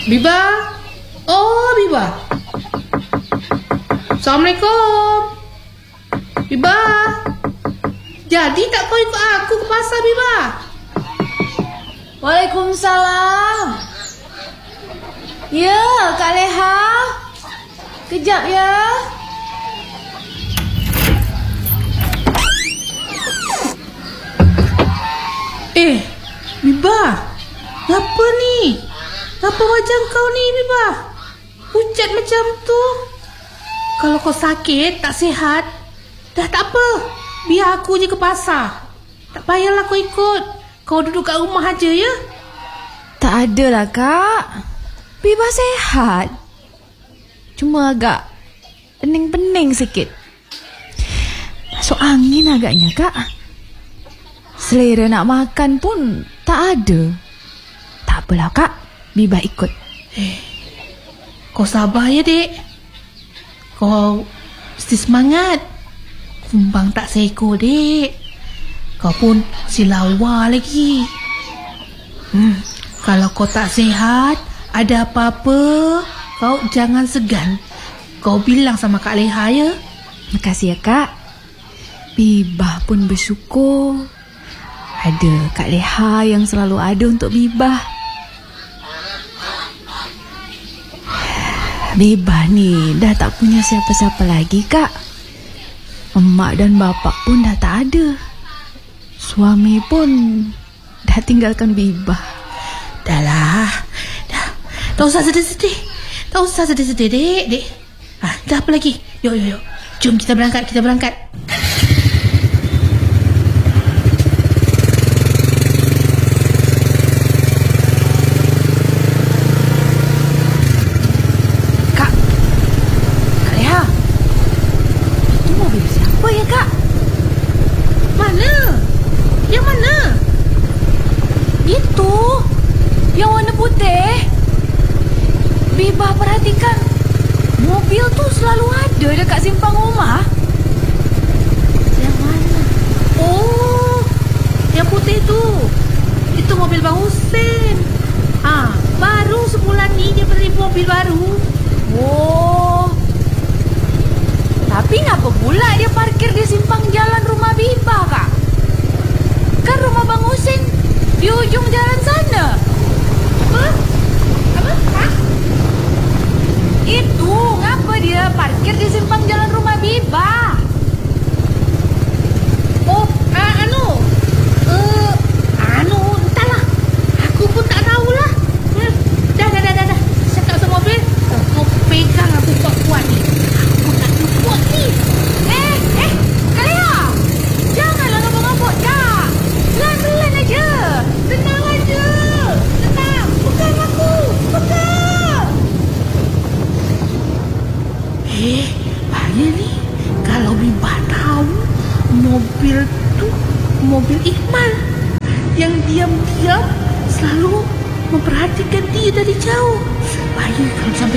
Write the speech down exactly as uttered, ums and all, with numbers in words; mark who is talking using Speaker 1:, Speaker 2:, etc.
Speaker 1: Biba? Oh, Biba. Assalamualaikum. Biba? Jadi tak kau ikut aku ke pasar, Biba?
Speaker 2: Waalaikumsalam. Ya, Kak Leha. Kejap ya.
Speaker 1: Eh, Biba, ngapa ni? Ngapa wajah kau ni, Biba? Pucat macam tu. Kalau kau sakit, tak sihat, dah tak apa. Biar aku je ke pasar. Tak payahlah kau ikut. Kau duduk kat rumah aja ya.
Speaker 2: Tak adalah, Kak. Biba sehat. Cuma agak pening-pening sikit. Masuk angin agaknya, Kak. Selera nak makan pun tak ada. Tak apalah, Kak. Biba ikut.
Speaker 1: Eh, kau sabar ya, Dek. Kau mesti semangat. Kumbang tak seekor, Dek. Kau pun si lawa lagi. Hmm, kalau kau tak sihat, ada apa-apa, kau jangan segan. Kau bilang sama Kak Leha ya.
Speaker 2: Makasih ya, Kak. Biba pun bersyukur ada Kak Leha yang selalu ada untuk Biba. Biba ni dah tak punya siapa-siapa lagi, Kak. Emak dan bapak pun dah tak ada. Suami pun dah tinggalkan Biba.
Speaker 1: Dah lah. Dah. Tak usah sedih-sedih. Tak usah sedih-sedih, Dek. Dek. Ah, dah apa lagi? Yuk, yuk, yuk. Jom kita berangkat, kita berangkat.
Speaker 2: Kak. Kak Leha. Itu mobil siapa ya, Kak?
Speaker 1: Mana? Yang mana?
Speaker 2: Itu. Yang warna putih. Biba perhatikan. Mobil tu selalu ada dekat simpang rumah.
Speaker 1: Yang mana? Oh, yang putih tu. Itu mobil Bang Husin. Ah, baru sebulan ni dia beli mobil baru.
Speaker 2: Oh. Tapi ngapa pula dia parkir di simpang jalan rumah Biba, Kak? Kan rumah Bang Husin di ujung jalan sana.
Speaker 1: Apa? Apa? Hah?
Speaker 2: Itu ngapa dia parkir di simpang jalan rumah Biba?
Speaker 1: Oh, uh, anu. Uh, anu, entahlah. Aku pun tak tahulah. Hmm. Dah, dah, dah, dah, dah. Cakap sama mobil. Oh, kau pegang aku kuat-kuat ni. Aku tak kuat ni.
Speaker 2: Eh, eh, Kak Leha. Janganlah ngabuk-ngabuk, Kak. Pelan-pelan aja. Tenang aja. Tenang. Pegang aku. Pegang.
Speaker 1: Eh, bahaya ni. Kalau Biba tahu mobil tu mobil Iqmal yang diam-diam selalu memperhatikan dia dari jauh. Bahaya kalau sampai